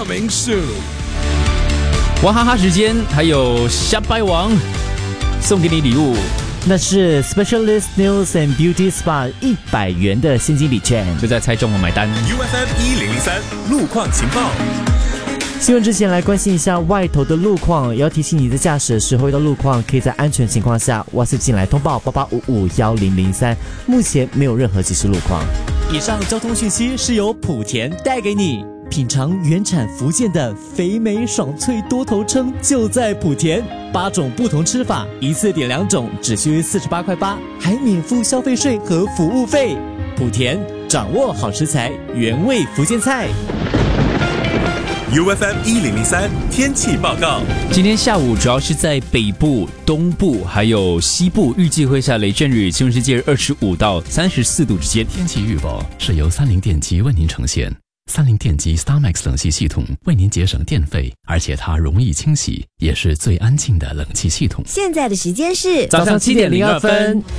coming soon。 娃哈哈时间，还有下拜王送给你礼物， 那是 Specialist Nails and Beauty Spa 100元的现金礼券， 就在猜中我买单。 UFM 1003路况情报。 新闻之前来关心一下外头的路况，也要提醒你在驾驶的时候遇到路况，可以在安全情况下 WhatsApp 进来通报88551003，目前没有任何即时路况。以上交通讯息是由莆田带给你。品尝原产福建的肥美爽脆多头鲭，就在莆田，8种不同吃法，一次点2种，只需48.8块，还免付消费税和服务费。莆田，掌握好食材，原味福建菜。 UFM 1003天气报告。 今天下午主要是在北部、东部还有西部，预计会下雷阵雨，气温是介于25到34度之间。 天气预报是由三菱电机为您呈现。三菱电机 StarMax 冷气系统为您节省电费，而且它容易清洗，也是最安静的冷气系统。 现在的时间是早上7点02分。